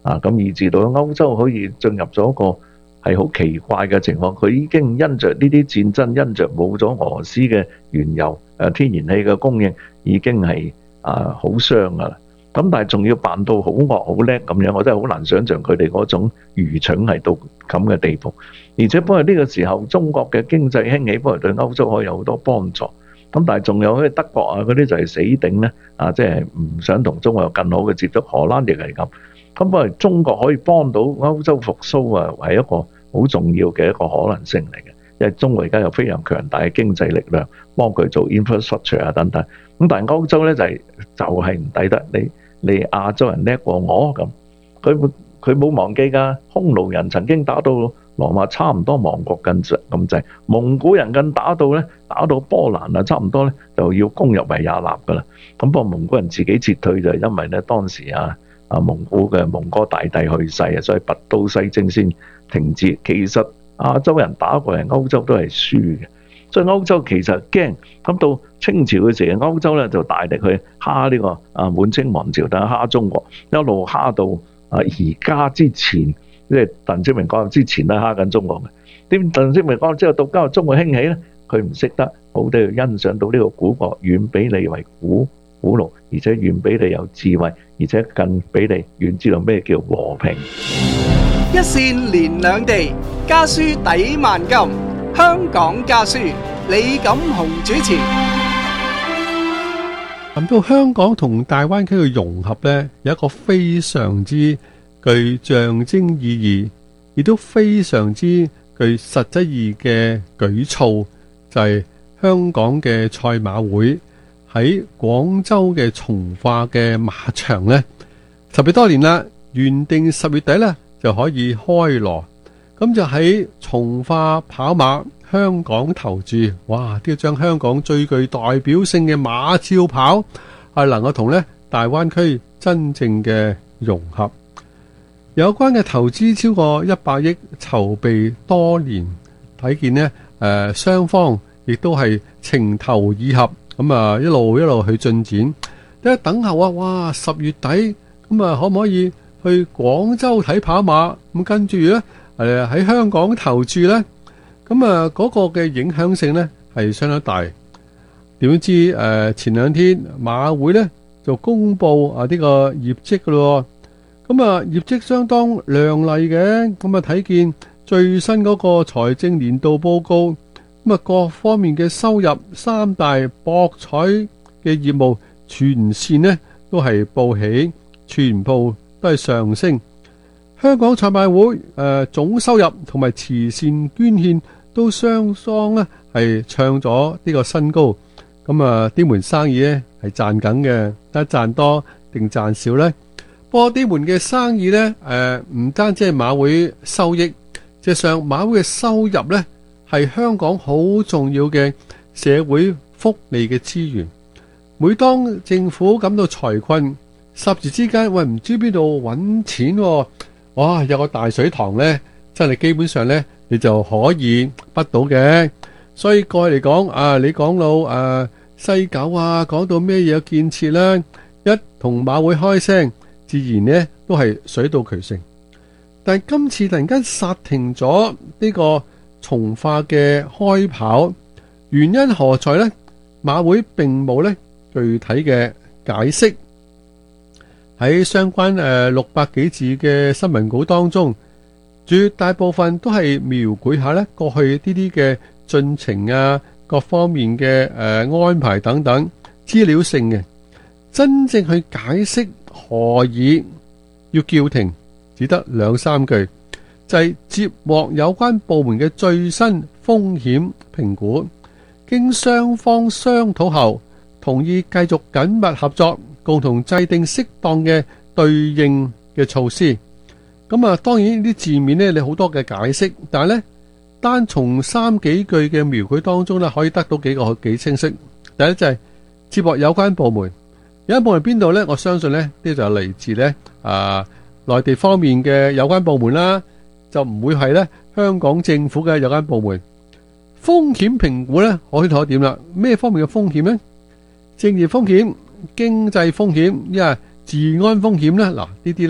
咁以至到歐洲可以進入咗一個係好奇怪嘅情況，佢已經因着呢啲戰爭，因着冇咗俄羅斯嘅原油天然氣嘅供應，已經係好傷噶啦。咁但係仲要扮到好惡好叻咁樣，我真係好難想像佢哋嗰種愚蠢係到咁嘅地步。而且不過呢個時候，中國嘅經濟興起，不過對歐洲可以有好多幫助。咁但係仲有啲德國嗰啲就係死頂咧，即係唔想同中國有更好嘅接觸。荷蘭亦係咁。咁不過中國可以幫到歐洲復甦係一個好重要嘅一個可能性嚟嘅，因為中國而家有非常強大嘅經濟力量幫佢做 infrastructure 等等。咁但係歐洲咧就係唔抵得你亞洲人叻過我咁，佢冇忘記㗎。匈奴人曾經打到羅馬差唔多亡國咁滯，蒙古人更打到波蘭差唔多咧就要攻入維也納㗎啦。咁不過蒙古人自己撤退就係因為咧當時蒙古嘅蒙哥大帝去世所以拔刀西征先停止。其實亞洲人打過嚟歐洲都係輸嘅，所以歐洲其實驚。咁到清朝嘅時候，歐洲咧就大力去蝦呢個滿清王朝，但係蝦中國，一路蝦到而家之前，即係鄧小平講之前都蝦緊中國嘅。點鄧小平講之後，到今日中國興起咧，佢唔識得好地去欣賞到呢個古國遠比你為古老，而且遠比你有智慧，而且更比你遠知道咩叫和平。 一線連兩地，家書抵萬金。香港家書，李錦雄主持。 諗到香港同大灣區嘅融合呢，有一個非常之具象徵意義，亦都非常之具實質意義嘅舉措，就係香港嘅賽馬會喺廣州嘅從化嘅馬場呢，10月多年啦，原定10月底呢就可以開鑼，咁就喺從化跑馬香港投注，哇！都要將香港最具代表性嘅馬超跑係能夠同呢大灣區真正嘅融合。有關嘅投資超過100億，籌備多年，睇見呢雙方亦都係情投意合，咁一路去進展。一等候哇！10月底咁可唔可以去廣州睇跑馬？咁跟住呢喺香港投注呢？咁嗰個嘅影響性呢係相當大。點知前兩天馬會呢就公布呢個業績噶咯。咁業績相當亮麗嘅。咁睇見最新嗰個財政年度報告，咁各方面嘅收入，3大博彩嘅業務全線呢都係報喜，全部都係上升。香港賽馬會總收入同埋慈善捐獻都雙雙咧係創咗呢個新高。咁呢門生意咧係賺緊嘅，得賺多定賺少呢？不過呢門嘅生意呢，唔單止係馬會收益，實際上馬會嘅收入呢係香港好重要嘅社會福利嘅資源。每當政府感到財困，霎時之間唔知邊度揾錢，哇！有個大水塘呢，真係基本上呢，你就可以得到嘅。所以過去嚟講，你講到西九講到咩嘢建設啦，一同馬會開聲，自然呢都係水到渠成。但係今次突然間剎停咗呢個從化嘅開跑，原因何在呢？馬會並冇呢具體嘅解釋。喺相關600幾字嘅新聞稿當中，絕大部分都係描繪下呢過去呢啲嘅進程各方面嘅安排等等資料性嘅，真正去解釋何以要叫停，只得2-3句，就係接獲有關部門嘅最新風險評估，經雙方商討後，同意繼續緊密合作，共同制定適當嘅對應嘅措施。咁當然啲字面呢，你好多嘅解釋，但係呢，單從3幾句嘅描繪當中呢，可以得到幾清晰。第一就係接獲有關部門，有關部門邊度呢？我相信呢啲就係嚟自呢內地方面嘅有關部門啦，就唔會係呢香港政府嘅有關部門。風險評估呢，可以睇點啦？咩方面嘅風險呢？政治風險、經濟風險，治安風險呢？嗱，呢啲呢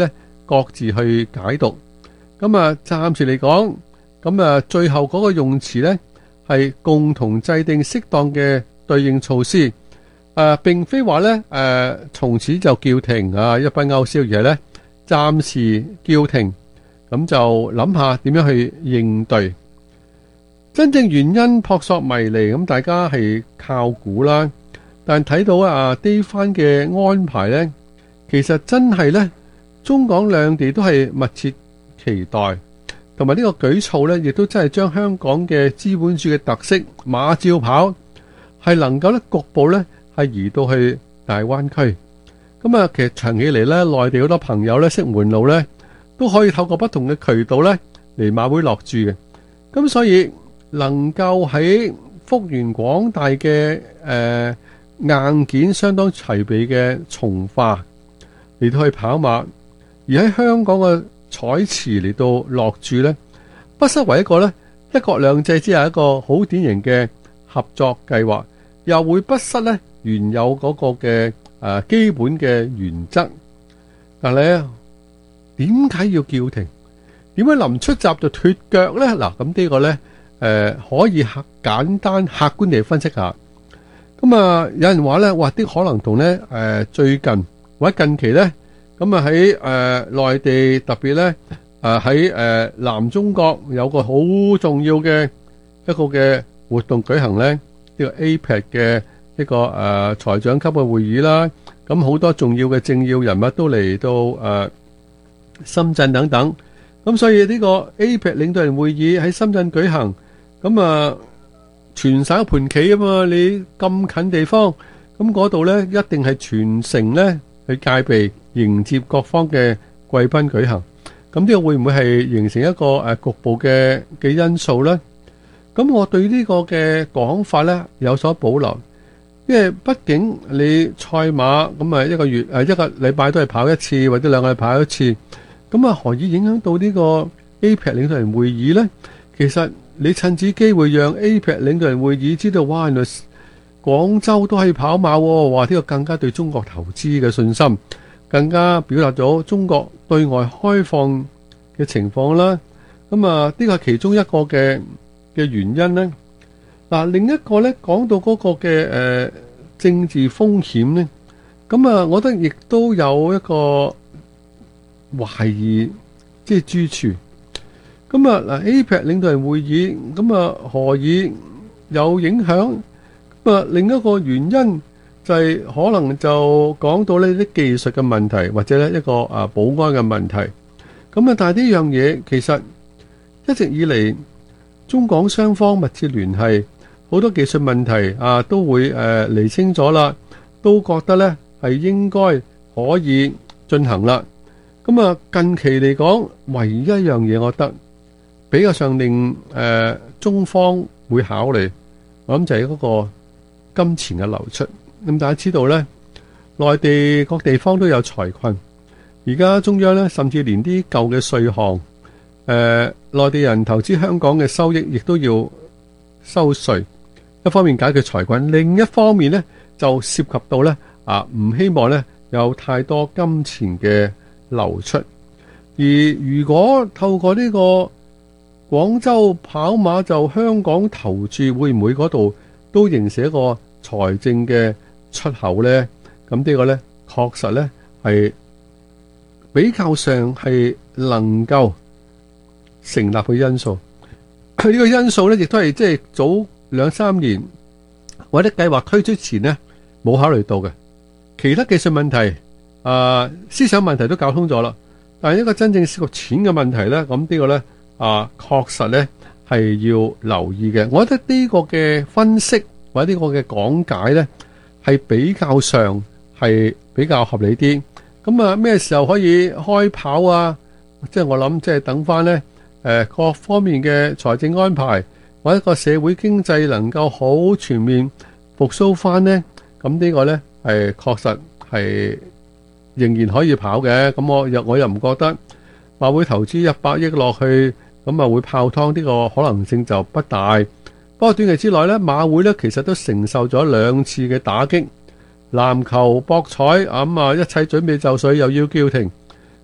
各自去解讀。咁啊，暫時嚟講，咁啊，最後嗰個用詞呢，係共同制定適當嘅對應措施。並非話呢，從此就叫停啊，一筆勾銷，而係呢，暫時叫停，咁就諗下點樣去應對。真正原因撲朔迷離，咁大家係靠估啦。但睇到地方嘅安排呢，其實真係呢，中港兩地都係密切期待，同埋呢個舉措呢，亦都真係將香港嘅資本主義嘅特色馬照跑，係能夠呢局部呢係移到去大灣區。咁啊，其實長期嚟呢，內地好多朋友呢，識門路呢，都可以透過不同嘅渠道呢嚟馬會落注嘅。咁所以能夠喺幅員廣大嘅硬件相當齊備嘅從化嚟到去跑馬，而喺香港嘅彩池嚟到落注呢，不失為一個呢一國兩制之下一個好典型嘅合作計劃，又會不失呢原有嗰個嘅基本嘅原則。但係咧，點解要叫停？點解臨出閘就脫腳呢？嗱，咁呢個呢，可以簡單客觀地分析下。咁啊，有人話咧，哇，啲可能同咧最近或者近期咧，咁啊喺內地特別咧喺南中國有個好重要嘅一個嘅活動舉行咧，呢個 APEC 嘅一個財長級嘅會議啦。咁好多重要嘅政要人物都嚟到深圳等等。咁所以呢個 APEC 領導人會議喺深圳舉行，咁啊。全省一盤棋啊嘛，你咁近地方，咁嗰度呢一定係全城呢去戒備迎接各方嘅貴賓舉行。咁呢個會唔會係形成一個局部嘅因素呢？咁我對呢個嘅講法呢有所保留，因為畢竟你賽馬咁啊一個月一個禮拜都係跑一次或者2個禮拜跑一次，咁啊何以影響到呢個 APEC 領導人會議呢？其實你趁此機會讓 APEC 領導人會議知道，哇，原來廣州都可以跑馬，哇！呢個更加對中國投資嘅信心，更加表達咗中國對外開放嘅情況啦。咁啊，呢個係其中一個嘅原因呢。嗱，另一個呢，講到嗰個嘅政治風險呢，咁啊，我覺得亦都有一個懷疑，即係諸處。咁啊，嗱 APEC 領導人會議，咁啊何以有影響？咁啊另一個原因就係可能就講到呢啲技術嘅問題，或者呢一個保安嘅問題。咁啊，但係呢樣嘢其實一直以嚟中港雙方密切聯繫，好多技術問題都會釐清咗啦，都覺得呢係應該可以進行啦。咁啊近期嚟講，唯一一樣嘢，我覺得比較上令中方會考慮，我諗就係嗰個金錢嘅流出。咁大家知道呢，內地各地方都有財困，而家中央呢，甚至連啲舊嘅稅項，內地人投資香港嘅收益亦都要收稅。一方面解決財困，另一方面呢，就涉及到呢唔希望呢有太多金錢嘅流出。而如果透過呢個廣州跑馬就香港投注，會唔會嗰度都形成一個財政嘅出口呢？咁呢個呢，確實呢係比較上係能夠成立嘅因素。佢呢個因素呢，亦都係即係早2-3年或者計劃推出前呢冇考慮到嘅。其他技術問題、思想問題都搞通咗啦，但係一個真正涉及錢嘅問題呢，咁呢個呢。確實呢係要留意嘅。我覺得呢個嘅分析或者呢個嘅講解呢係比較上係比較合理啲。咁啊，咩時候可以開跑啊？即係我諗，即係等翻呢各方面嘅財政安排或者個社會經濟能夠好全面復甦翻呢。咁呢個呢係確實係仍然可以跑嘅。咁我又唔覺得馬會投資100億落去，咁啊會泡湯，呢個可能性就不大。不過短期之內呢，馬會呢其實都承受咗2次嘅打擊，籃球、博彩咁啊，一切準備就緒，又要叫停。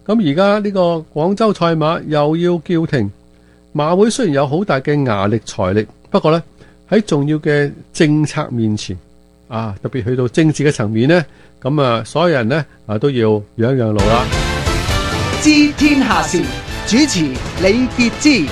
咁而家呢個廣州賽馬又要叫停，馬會雖然有好大嘅牙力財力，不過呢，喺重要嘅政策面前特別去到政治嘅層面呢，咁所有人呢都要讓一讓路啦。 知天下事，主持李傑之。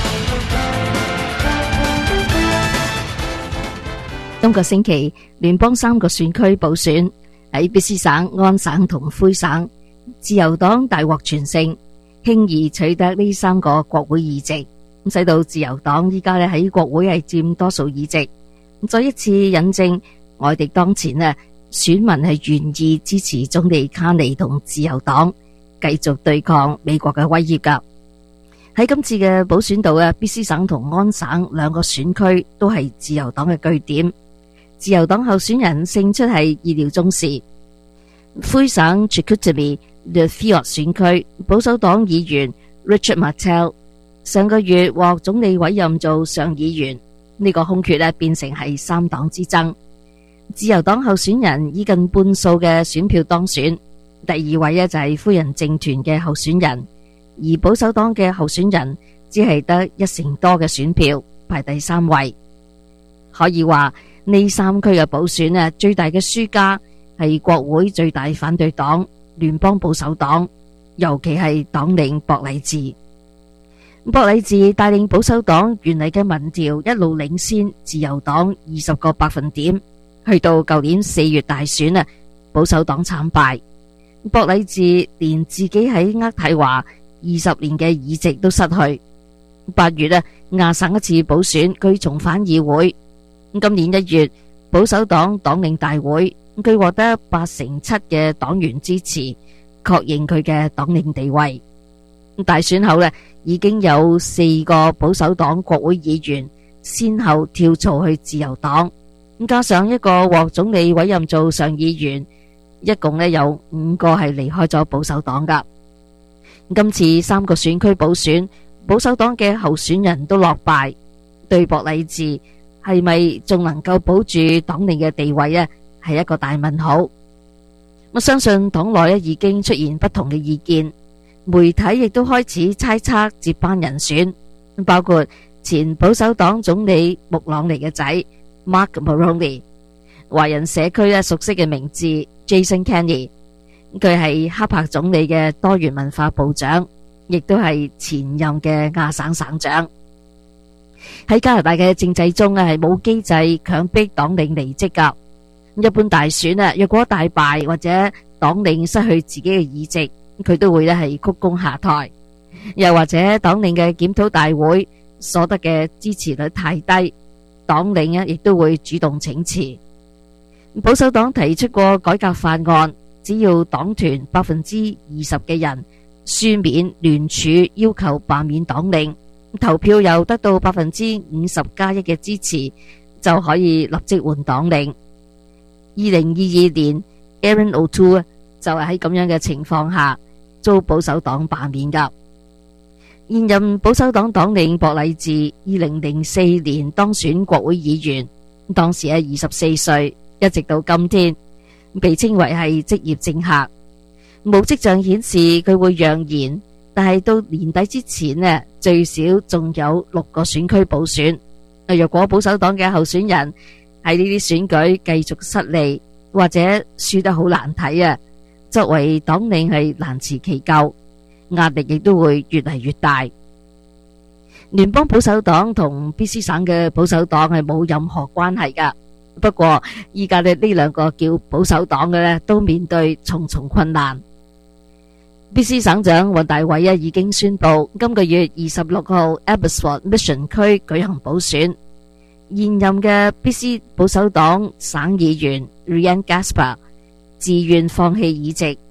今個星期聯邦3個選區補選，喺卑詩省、安省同魁省，自由黨大獲全勝，輕易取得呢3個國會議席，咁使到自由黨依家喺國會係佔多數議席，再一次引證外敵當前選民係願意支持總理卡尼同自由黨繼續對抗美國嘅威脅噶。喺今次嘅補選度卑詩省同安省2個選區都係自由黨嘅據點，自由黨候選人勝出係意料中事。魁省 Chicoutimi-Le-Fort 選區保守黨議員 Richard Martel 上個月獲總理委任做上議員，呢個空缺變成係3黨之爭。自由黨候選人以近半數嘅選票當選，第2位就係夫人政團嘅候選人，而保守黨嘅候選人只係得1成多嘅選票，排第3位。可以話呢3區嘅補選最大嘅輸家係國會最大反對黨聯邦保守黨，尤其係黨領博禮治。博禮治帶領保守黨原嚟嘅民調一路領先自由黨20個百分點，去到舊年4月大選保守黨慘敗。博禮治連自己喺渥太華20年嘅議席都失去。8月亞省一次補選佢重返議會。今年1月保守黨黨領大會佢獲得87%嘅黨員支持，確認佢嘅黨領地位。大選後已經有4個保守黨國會議員先後跳槽去自由黨，加上一個獲總理委任做上議員，一共有5個係離開咗保守黨噶。今次3個選區補選，保守黨嘅候選人都落敗，對博禮治係咪仲能夠保住黨領嘅地位係一個大問號。我相信黨內已經出現不同嘅意見，媒體亦都開始猜測接班人選，包括前保守黨總理穆朗尼嘅仔 Mark Mulroney， 華人社區熟悉嘅名字 Jason Kenney， 佢係哈柏總理嘅多元文化部長，亦都係前任嘅亞省省長。喺加拿大嘅政制中係冇機制強迫黨領離職噶。一般大選若果大敗或者黨領失去自己嘅議席，佢都會係鞠躬下台，又或者黨領嘅檢討大會所得嘅支持率太低，黨領亦都會主動請辭。保守黨提出過改革法案，只要黨團20%嘅人書面聯署要求罷免黨領，投票又得到50+1嘅支持，就可以立即換黨領。2022年 Erin O'Toole 就係喺咁樣嘅情況下遭保守黨罷免噶。現任保守黨黨領博禮治2004年當選國會議員，當時24歲，一直到今天被稱為係職業政客。冇跡象顯示佢會讓賢，但係到年底之前最少仲有6個選區補選。若果保守黨嘅候選人喺呢啲選舉繼續失利或者輸得好難睇作為黨領係難辭其咎，壓力亦都會越嚟越大。聯邦保守黨同卑詩省嘅保守黨係冇任何關係噶，不過依家呢2個叫保守黨嘅都面對重重困難。卑詩省長尹大偉已經宣布今個月26號 Abbotsford Mission 區舉行補選。現任嘅卑詩保守黨省議員 Rhian Gaspar 自願放棄議席，